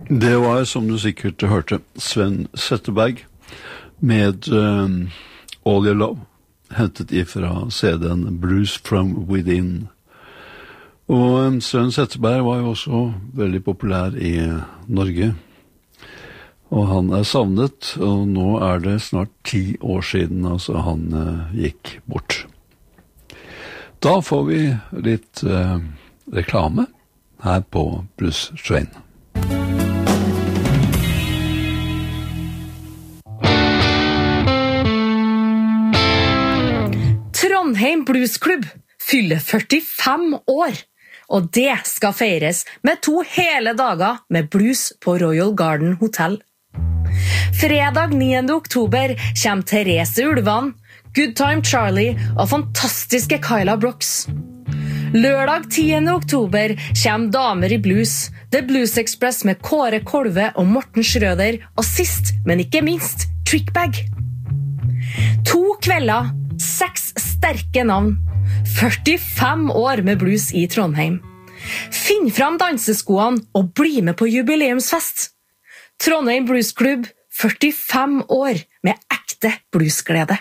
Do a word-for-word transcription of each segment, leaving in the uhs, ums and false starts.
Det var, som du sikkert hørte, Sven Zetterberg med um, All Your Love, hentet ifra C D-en Blues From Within. Og um, Sven Zetterberg var jo også veldig populær i Norge, og han er savnet, og nå er det snart ti år siden altså han uh, gikk bort. Da får vi litt uh, reklame her på Blues Train. Trondheim Bluesklubb fyller førtifem år, og det skal feires med to hele dager med blues på Royal Garden Hotel. Fredag niende oktober kommer Therese Ulvan, Good Time Charlie og fantastiske Kyla Brooks. Lørdag tiende oktober kommer Damer i Blues, The Blues Express med Kåre Kolve og Morten Schrøder, og sist, men ikke minst, Trickbag. To kvelder, seks sterke navn, førtifem år med blues i Trondheim. Finn fram danseskoene og bli med på jubileumsfest. Trondheim Bluesklubb, førtifem år med ekte bluesglede.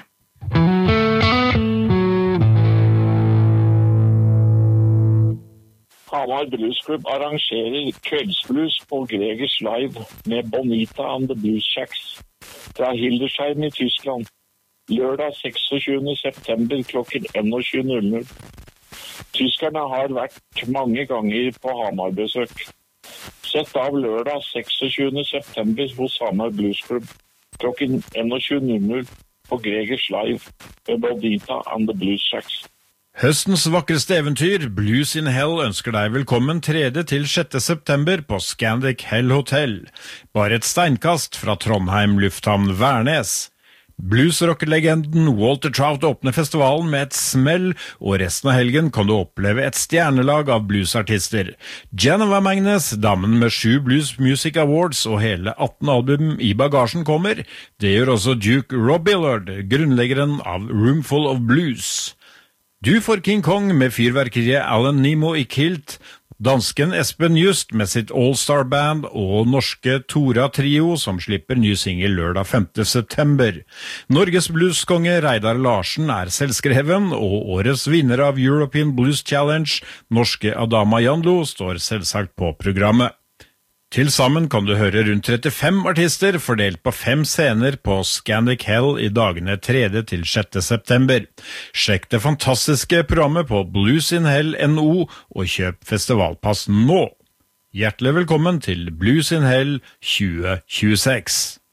Hamar Bluesklubb arrangerer kveldsblues på Gregers Live med Bonita and the Blues Shacks fra Hildesheim i Tyskland. Lørdag seksogtyvende september klokken tjueen. Tyskerne har vært mange ganger på Hamar-besøk. Sett av lørdag seksogtyvende september hos Hamar Bluesklubb klokken tjueen på Gregers Live med Bonita and the Blues Shacks. Høstens vakreste eventyr, Blues in Hell, ønsker deg velkommen tredje til sjette september på Scandic Hell Hotel. Bare et steinkast fra Trondheim Lufthavn Værnes. Bluesrock-legenden Walter Trout åpner festivalen med et smell, og resten av helgen kan du oppleve et stjernelag av bluesartister. Geneva Magnus, damen med sju Blues Music Awards og hele atten album i bagasjen kommer. Det gjør også Duke Robillard, grunnleggeren av Roomful of Blues. Du får King Kong med fyrverkeriet Alan Nemo i kilt, dansken Espen Just med sitt All-Star Band og norske Tora Trio som slipper ny single lørdag femte september. Norges blueskonge Reidar Larsen er selvskreven, og årets vinner av European Blues Challenge, norske Adama Janlo, står selvsagt på programmet. Til sammen kan du høre rundt trettifem artister fordelt på fem scener på Scandic Hell i dagene tredje til sjette september. Sjekk det fantastiske programmet på Blues in Hell punkt no og kjøp festivalpass nå. Hjertelig velkommen til Blues in Hell tjue tjueseks.